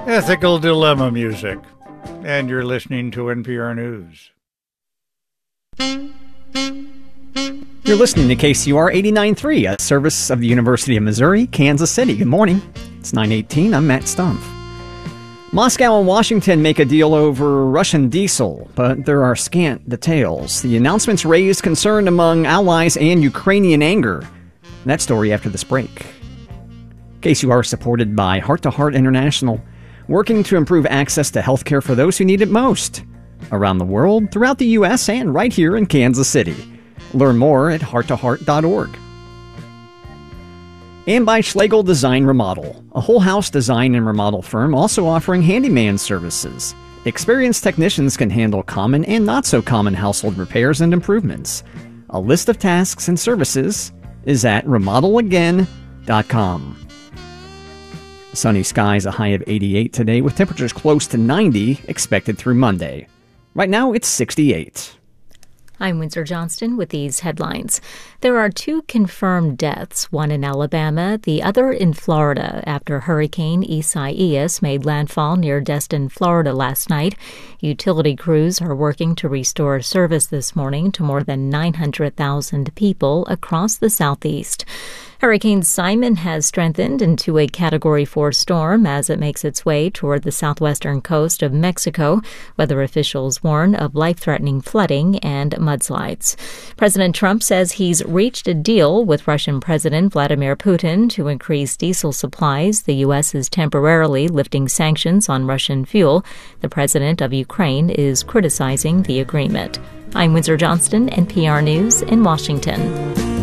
Ethical Dilemma music. And you're listening to NPR News. You're listening to KCUR 89.3, a service of the University of Missouri, Kansas City. Good morning. It's 9:18. I'm Matt Stumpf. Moscow and Washington make a deal over Russian diesel, but there are scant details. The announcements raised concern among allies and Ukrainian anger. That story after this break. KCUR is supported by Heart to Heart International, working to improve access to health care for those who need it most. Around the world, throughout the U.S., and right here in Kansas City. Learn more at hearttoheart.org. And by Schlegel Design Remodel, a whole house design and remodel firm also offering handyman services. Experienced technicians can handle common and not so common household repairs and improvements. A list of tasks and services is at remodelagain.com. Sunny skies, a high of 88 today, with temperatures close to 90 expected through Monday. Right now, it's 68. I'm Windsor Johnston with these headlines. There are 2 confirmed deaths, one in Alabama, the other in Florida, after Hurricane Isaias made landfall near Destin, Florida last night. Utility crews are working to restore service this morning to more than 900,000 people across the southeast. Hurricane Simon has strengthened into a Category 4 storm as it makes its way toward the southwestern coast of Mexico. Weather officials warn of life-threatening flooding and mudslides. President Trump says he's reached a deal with Russian President Vladimir Putin to increase diesel supplies. The U.S. is temporarily lifting sanctions on Russian fuel. The president of Ukraine is criticizing the agreement. I'm Windsor Johnston, NPR News in Washington.